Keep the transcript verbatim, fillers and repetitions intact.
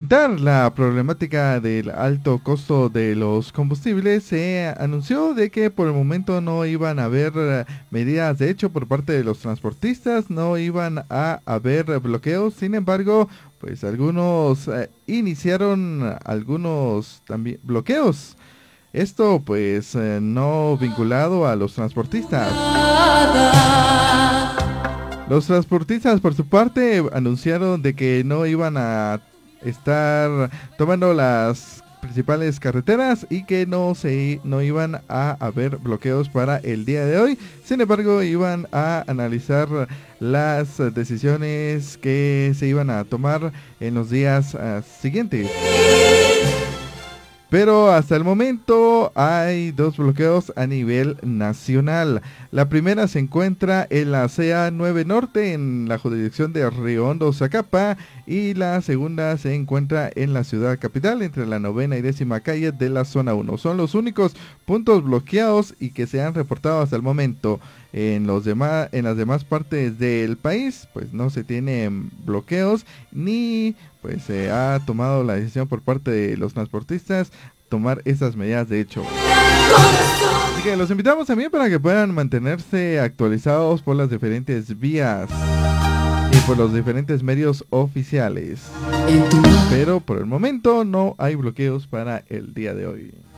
enfrentar la problemática del alto costo de los combustibles, se anunció de que por el momento no iban a haber eh, medidas de hecho por parte de los transportistas, no iban a haber bloqueos. Sin embargo, pues algunos eh, iniciaron algunos también bloqueos. Esto pues eh, no vinculado a los transportistas. Los transportistas por su parte anunciaron de que no iban a estar tomando las principales carreteras y que no se no iban a haber bloqueos para el día de hoy. Sin embargo, iban a analizar las decisiones que se iban a tomar en los días uh, siguientes. Pero hasta el momento hay dos bloqueos a nivel nacional. La primera se encuentra en la C A nueve Norte, en la jurisdicción de Río Hondo, Zacapa, y la segunda se encuentra en la ciudad capital, entre la novena y décima calle de la zona uno. Son los únicos puntos bloqueados y que se han reportado hasta el momento. En los demás, en las demás partes del país, pues no se tienen bloqueos, ni pues se ha tomado la decisión por parte de los transportistas tomar esas medidas de hecho. Así que los invitamos también para que puedan mantenerse actualizados por las diferentes vías y por los diferentes medios oficiales. Pero por el momento no hay bloqueos para el día de hoy.